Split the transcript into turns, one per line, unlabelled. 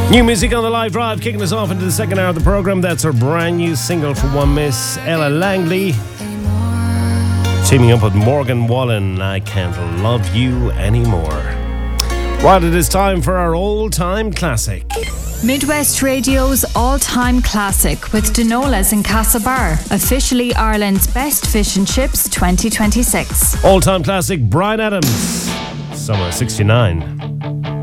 New music on the live drive, kicking us off into the second hour of the programme. That's her brand new single from one Miss Ella Langley, teaming up with Morgan Wallen. I Can't Love You Anymore. Right, it is time for our all-time classic.
Midwest Radio's all-time classic with Denolas in Castlebar, officially Ireland's best fish and chips 2026.
All-time classic, Bryan Adams, Summer '69.